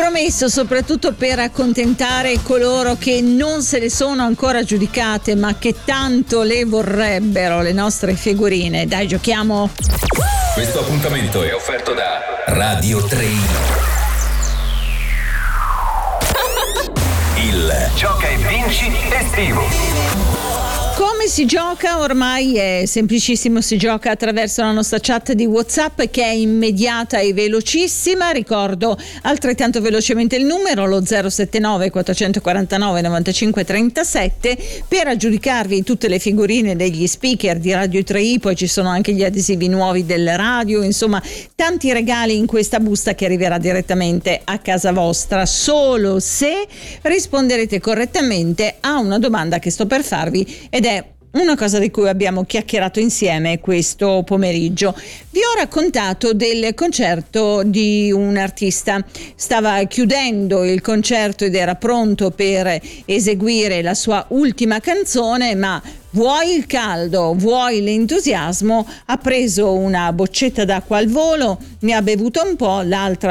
promesso, soprattutto per accontentare coloro che non se le sono ancora giudicate ma che tanto le vorrebbero, le nostre figurine. Dai, giochiamo. Questo appuntamento è offerto da Radio 3. Il Gioca e Vinci estivo. Come si gioca? Ormai è semplicissimo, si gioca attraverso la nostra chat di WhatsApp che è immediata e velocissima. Ricordo altrettanto velocemente il numero, lo 079 449 95 37, per aggiudicarvi tutte le figurine degli speaker di Radio 3i. Poi ci sono anche gli adesivi nuovi del radio, insomma tanti regali in questa busta che arriverà direttamente a casa vostra, solo se risponderete correttamente a una domanda che sto per farvi, ed è una cosa di cui abbiamo chiacchierato insieme questo pomeriggio. Vi ho raccontato del concerto di un artista. Stava chiudendo il concerto ed era pronto per eseguire la sua ultima canzone, ma vuoi il caldo, vuoi l'entusiasmo, ha preso una boccetta d'acqua al volo, ne ha bevuto un po', l'altra